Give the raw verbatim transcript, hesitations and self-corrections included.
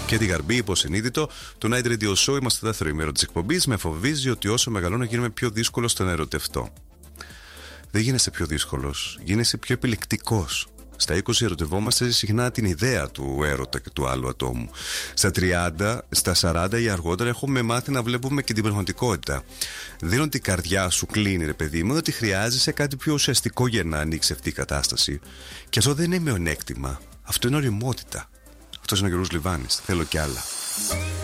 Και τη Γαρμπή, υποσυνείδητο, το Night Radio Show. Είμαστε το δεύτερο ημέρο της εκπομπής. Με φοβίζει ότι όσο μεγαλώνω γίνομαι πιο δύσκολο στο να ερωτευτώ. Δεν γίνεσαι πιο δύσκολος, γίνεσαι πιο επιλεκτικός. Στα είκοσι ερωτευόμαστε συχνά την ιδέα του έρωτα και του άλλου ατόμου. Στα τριάντα, στα σαράντα ή αργότερα έχουμε μάθει να βλέπουμε και την πραγματικότητα. Δεν είναι ότι η καρδιά σου κλείνει, ρε παιδί μου, ότι χρειάζεσαι κάτι πιο ουσιαστικό για να ανοίξει αυτή η κατάσταση. Και αυτό δεν είναι μειονέκτημα. Αυτό είναι ωριμότητα. Αυτός είναι ο Γιώργος Λιβάνης. Θέλω κι άλλα.